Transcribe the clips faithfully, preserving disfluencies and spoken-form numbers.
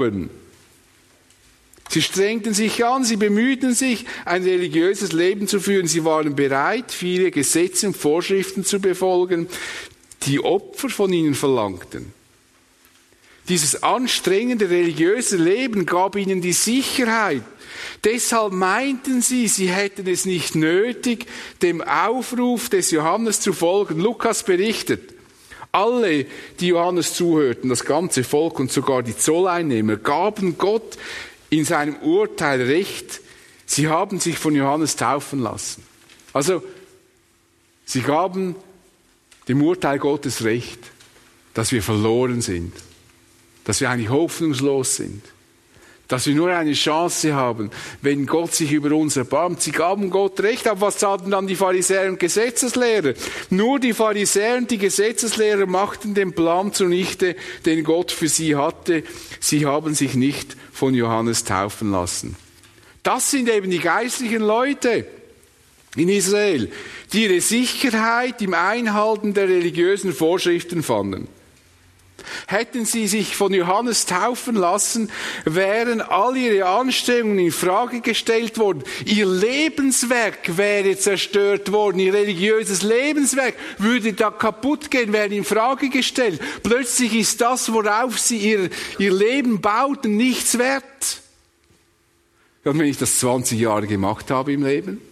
Sie strengten sich an, sie bemühten sich, ein religiöses Leben zu führen. Sie waren bereit, viele Gesetze und Vorschriften zu befolgen, die Opfer von ihnen verlangten. Dieses anstrengende religiöse Leben gab ihnen die Sicherheit. Deshalb meinten sie, sie hätten es nicht nötig, dem Aufruf des Johannes zu folgen. Lukas berichtet, alle, die Johannes zuhörten, das ganze Volk und sogar die Zolleinnehmer, gaben Gott in seinem Urteil recht. Sie haben sich von Johannes taufen lassen. Also, sie gaben dem Urteil Gottes recht, dass wir verloren sind, dass wir eigentlich hoffnungslos sind, dass wir nur eine Chance haben, wenn Gott sich über uns erbarmt. Sie gaben Gott recht, aber was sagten dann die Pharisäer und Gesetzeslehrer? Nur die Pharisäer und die Gesetzeslehrer machten den Plan zunichte, den Gott für sie hatte. Sie haben sich nicht von Johannes taufen lassen. Das sind eben die geistlichen Leute in Israel, die ihre Sicherheit im Einhalten der religiösen Vorschriften fanden. Hätten sie sich von Johannes taufen lassen, wären all ihre Anstrengungen in Frage gestellt worden. Ihr Lebenswerk wäre zerstört worden. Ihr religiöses Lebenswerk würde da kaputt gehen, wäre in Frage gestellt. Plötzlich ist das, worauf sie ihr, ihr Leben bauten, nichts wert. Und wenn ich das zwanzig Jahre gemacht habe im Leben,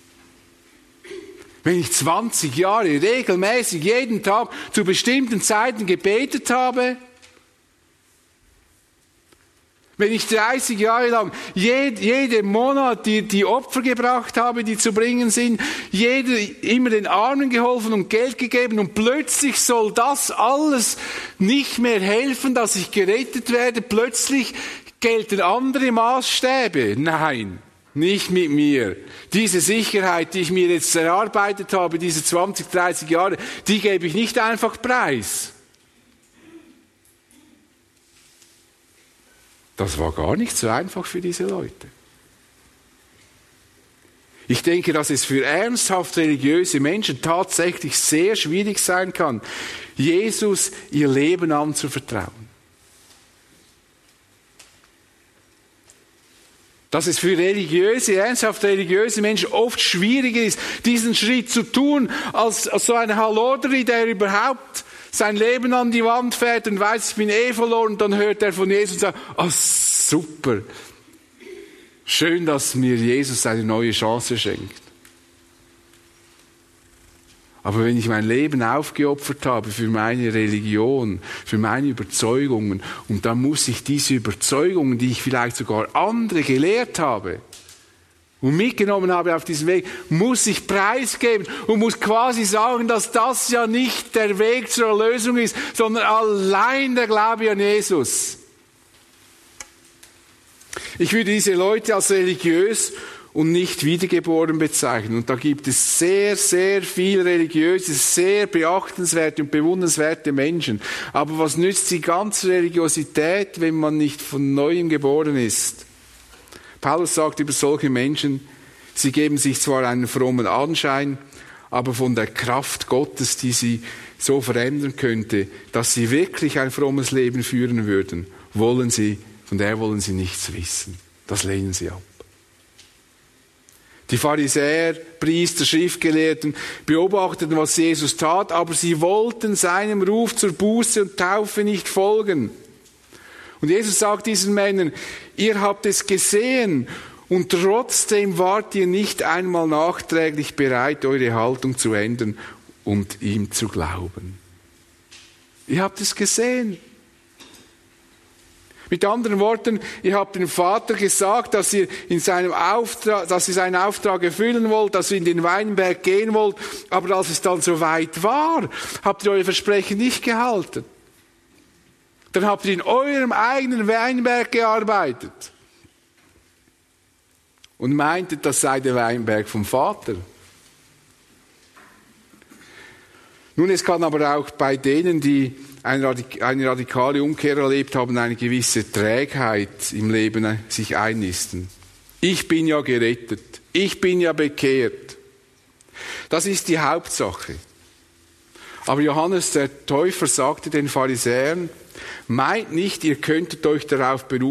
wenn ich zwanzig Jahre regelmäßig jeden Tag zu bestimmten Zeiten gebetet habe, wenn ich dreißig Jahre lang jed, jeden Monat die, die Opfer gebracht habe, die zu bringen sind, jeder immer den Armen geholfen und Geld gegeben und plötzlich soll das alles nicht mehr helfen, dass ich gerettet werde, plötzlich gelten andere Maßstäbe. Nein. Nicht mit mir. Diese Sicherheit, die ich mir jetzt erarbeitet habe, diese zwanzig, dreißig Jahre, die gebe ich nicht einfach preis. Das war gar nicht so einfach für diese Leute. Ich denke, dass es für ernsthaft religiöse Menschen tatsächlich sehr schwierig sein kann, Jesus ihr Leben anzuvertrauen. Dass es für religiöse, ernsthaft religiöse Menschen oft schwieriger ist, diesen Schritt zu tun, als, als so ein Hallodri, der überhaupt sein Leben an die Wand fährt und weiß, ich bin eh verloren, und dann hört er von Jesus und sagt, oh super, schön, dass mir Jesus eine neue Chance schenkt. Aber wenn ich mein Leben aufgeopfert habe für meine Religion, für meine Überzeugungen, und dann muss ich diese Überzeugungen, die ich vielleicht sogar andere gelehrt habe und mitgenommen habe auf diesem Weg, muss ich preisgeben und muss quasi sagen, dass das ja nicht der Weg zur Erlösung ist, sondern allein der Glaube an Jesus. Ich würde diese Leute als religiös und nicht wiedergeboren bezeichnen. Und da gibt es sehr, sehr viel religiöse, sehr beachtenswerte und bewundernswerte Menschen. Aber was nützt die ganze Religiosität, wenn man nicht von Neuem geboren ist? Paulus sagt über solche Menschen, sie geben sich zwar einen frommen Anschein, aber von der Kraft Gottes, die sie so verändern könnte, dass sie wirklich ein frommes Leben führen würden, wollen sie, von der wollen sie nichts wissen. Das lehnen sie ab. Die Pharisäer, Priester, Schriftgelehrten beobachteten, was Jesus tat, aber sie wollten seinem Ruf zur Buße und Taufe nicht folgen. Und Jesus sagt diesen Männern, ihr habt es gesehen und trotzdem wart ihr nicht einmal nachträglich bereit, eure Haltung zu ändern und ihm zu glauben. Ihr habt es gesehen. Mit anderen Worten, ihr habt dem Vater gesagt, dass ihr in seinem Auftrag, dass ihr seinen Auftrag erfüllen wollt, dass ihr in den Weinberg gehen wollt, aber als es dann so weit war, habt ihr euer Versprechen nicht gehalten. Dann habt ihr in eurem eigenen Weinberg gearbeitet und meintet, das sei der Weinberg vom Vater. Nun, es kann aber auch bei denen, die eine radikale Umkehr erlebt haben, eine gewisse Trägheit im Leben sich einnisten. Ich bin ja gerettet. Ich bin ja bekehrt. Das ist die Hauptsache. Aber Johannes der Täufer sagte den Pharisäern, Meint nicht, ihr könntet euch darauf berufen,